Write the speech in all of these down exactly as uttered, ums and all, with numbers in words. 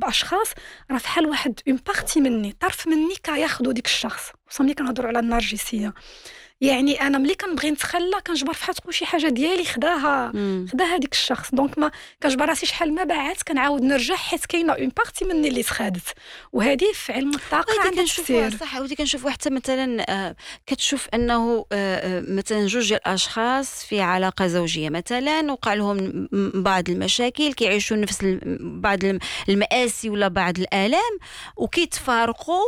باشخاص راه فحال واحد اون بارتي مني، طرف مني كياخذوا ديك الشخص. وصمي كنهضروا على النرجسيه، يعني انا ملي كنبغي نتخلى كنجبر فحال تكون شي حاجه ديالي خداها مم. خداها ديك الشخص، دونك ما كنجبر راسي شحال ما بعات كنعاود نرجع حيت كاينه اون بارتي مني اللي تخادت. وهذه في علم الطاقه ودي عندها كنشوفوها تفسير. صح. ودي كنشوفوا حتى مثلا آه، كتشوف انه آه، آه، مثلا جوج ديال الاشخاص في علاقه زوجيه مثلا وقع لهم م- بعض المشاكل، كيعيشوا نفس الم- بعض الم- المآسي ولا بعض الآلام، وكيتفارقوا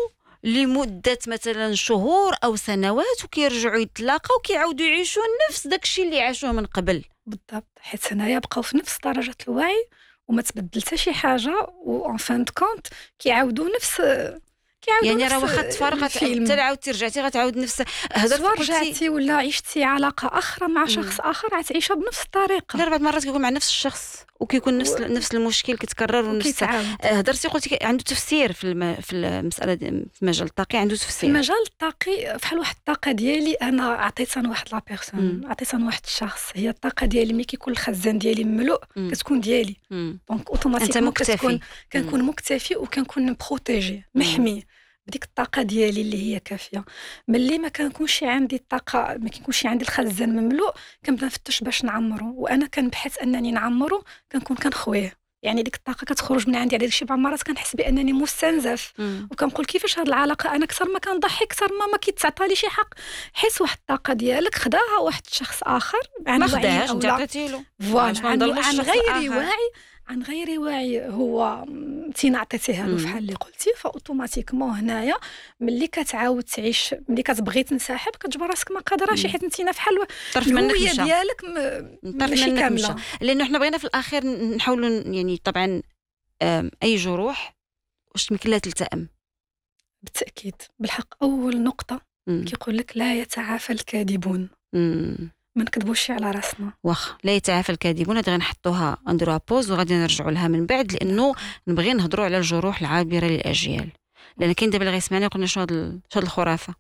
لمدة مثلا شهور أو سنوات، وكيرجعوا يتلاقوا وكيعاودوا يعيشوا نفس داكشي اللي عاشوه من قبل. بالضبط، حيت هنايا بقاو في نفس درجه الوعي وما تبدل حتى شي حاجه، وان فان كونت كيعاودوا نفس كيعاودوا يعني نفس راه واخا تفارقت حتى الفيلم. عاودتي رجعتي غتعاود نفس هضرتي سواء قلتي. رجعتي ولا عشتي علاقه اخرى مع مم. شخص اخر غتعيشها بنفس الطريقه. لا، بعض المرات كيكون مع نفس الشخص وكيكون نفس و... نفس المشكل كيتكرر ونفس. وكيتعاود. هضرتي قلتي عنده تفسير في الم... في المساله دي... في المجال الطاقي عنده في تفسير. المجال الطاقي فحال واحد الطاقه ديالي انا عطيتها لواحد لا بيرسون، مم. عطيتها لواحد الشخص. هي الطاقه ديالي ملي كيكون الخزان ديالي مملوء مم. كتكون ديالي، مم. دونك انت اوتوماتيكمون مكتفي. كتكون كنكون مكتفي وكنكون بروتيجي مم. محمي بديك الطاقه ديالي اللي هي كافيه. ملي ما كنكونش عندي الطاقه، ما كيكونش عندي الخزان مملوء، كنبدا نفتش باش نعمرو، وانا كنبحث انني نعمرو كنكون كنخويه. يعني ديك الطاقه كتخرج من عندي على شي بعض المرات كنحس بانني مستنزف، مم. وكنقول كيفاش هاد العلاقه انا كثر ما كنضحي كثر ما ما كيتعطى لي شي حق. حيت واحد الطاقه ديالك خداها واحد الشخص اخر عن ما وعي خداهاش او انت لا، عطيتي له. فوالا عن, نضلوا عن الشخص غير الآخر. وعي عن غير وعي هو تينا عطيتيها له مم. فحال اللي قلتي. فاوتوماتيكمون هنايا ملي كتعاود تعيش، ملي كتبغي تنسحب كتجبر راسك ما قادراش، مم. حيت انتينا فحال طرف منك الهويه مشى. ديالك م- طرف ماشي منك مشى. كامله. لانه احنا بغينا في الاخير نحاولوا يعني طبعا آم، اي جروح واش يمكن لها تلتئم. بالتاكيد بالحق. اول نقطه مم. كيقول لك لا يتعافى الكاذبون، مم. ما نكذبوش على راسنا. واخا لا يتعافى الكاذبون، هذه غنحطوها نديروها بوز وغادي نرجعوا لها من بعد، لانه نبغي نهضروا على الجروح العابره للاجيال. لان كاين دابا اللي غيسمعنا يقول لنا شنو هاد ال- شنو هاد الخرافه،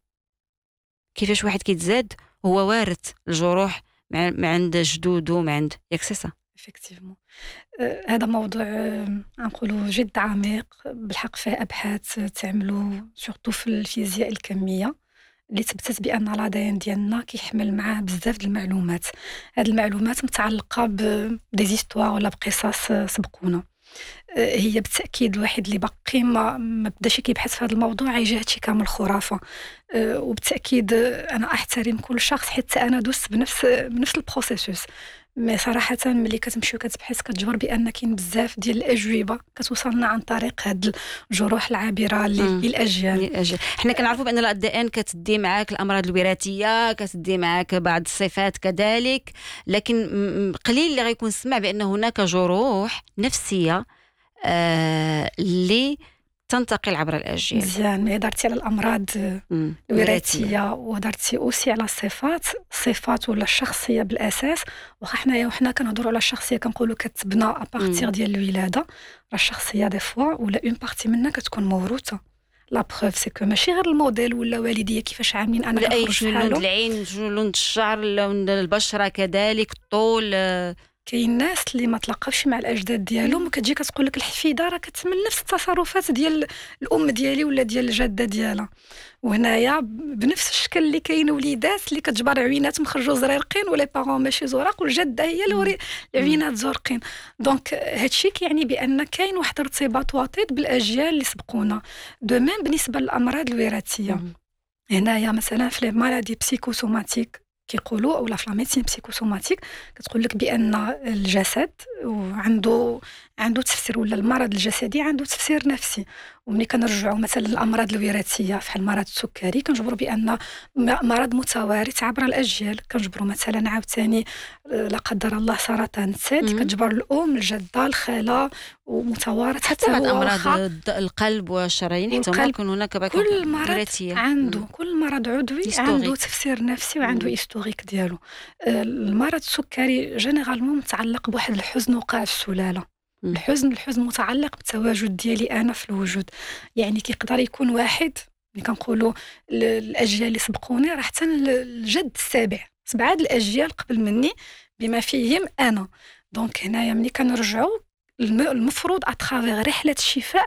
كيفاش واحد كيتزاد هو وارث الجروح مع مع عند جدوده مع عند ياك سيسا. effectivement. آه، هذا موضوع آه، نقولوا جد عميق بالحق، فيه أبحاث تعملوا سورتو في الفيزياء الكمية اللي تثبتت بأن الأ دي إن ديالنا كيحمل معاه بزاف د المعلومات. هاد المعلومات متعلقة بديزيستوار ولا بقصص آه، سبقونا. آه، هي بالتأكيد الواحد اللي باقي ما ما بداش كيبحث في هذا الموضوع غيجي هادشي كامل خرافة. آه، وبالتأكيد آه، أنا أحترم كل شخص حيت أنا دوزت بنفس بنفس البروسيسوس. مي صراحة ملي كتمشي وكتبحث كتجبر بأن كاين بزاف ديال الأجوبة كتوصلنا عن طريق هاد الجروح العابرة مم. ل- للأجيال. أجل. حنا كنعرفوا بان الأ دي إن كتدي معاك الامراض الوراثيه، كتدي معاك بعض الصفات كذلك، لكن م- م- قليل اللي غيكون سمع بان هناك جروح نفسيه آه اللي تنتقل عبر الاجيال. مزيان، ملي هضرتي على الأمراض مم. الوراثية وهضرتي أوسي على الصفات، الصفات ولا الشخصية بالأساس. واخا حنايا وحنا كنهضروا على الشخصية كنقولوا كتبنى أبارتيغ ديال الولادة، راه الشخصية دي فوا ولا اون بارتي منها كتكون موروثة. لا بروف سي كو ماشي غير الموديل ولا والديا كيفاش عاملين انا ولا اي كنخرج شنو لون بحالهم. العين، شنو لون الشعر، لون البشره كذلك، الطول. آه، كاين ناس اللي ما تلاقاوش مع الاجداد ديالهم وكتجي كتقول لك الحفيده راه كتمل نفس التصرفات ديال الام ديالي ولا ديال الجده ديالها. وهنايا بنفس الشكل اللي كاين وليدات اللي كتجبر عوينات مخرجوا زريرقين ولا بارون ماشي زرق، والجده هي اللي وري العوينات زرقين. دونك هادشي كيعني بان كاين واحد الارتباط وطيد بالاجيال اللي سبقونا. دو ميم بالنسبه للامراض الوراثيه، مم. هنايا مثلا في لي مالادي بسيكوسوماتيك كيقولوا اولا في لا ميديسين بسيكوسوماتيك كتقول لك بان الجسد عنده عنده تفسير، ولا المرض الجسدي عنده تفسير نفسي. وملي كنرجعوا مثلا للامراض الوراثيه بحال مرض السكري كنجبروا بان م- مرض متوارث عبر الاجيال. كنجبروا مثلا عاوتاني آه، لا قدر الله سرطان الثدي مم. كتجبر الام الجده الخاله ومتوارث حتى حتى بعض هو امراض واخا. الد- القلب والشرايين حتى هما والقلب، يكون هناك بعض كل مرض وراثيه. عنده مم. كل مرض عضوي هيستوريك. عنده تفسير نفسي وعنده مم. هيستوريك ديالو. آه، المرض السكري جينيرالمون متعلق بواحد الحزن وقع في السلاله. مم. الحزن الحزن متعلق بالتواجد ديالي انا في الوجود. يعني كيقدر يكون واحد اللي كنقولوا ال- الاجيال اللي سبقوني راه حتى ال- الجد السابع سبعه د الاجيال قبل مني بما فيهم انا. دونك هنايا ملي كنرجعوا الم- المفروض اترافيغ رحله الشفاء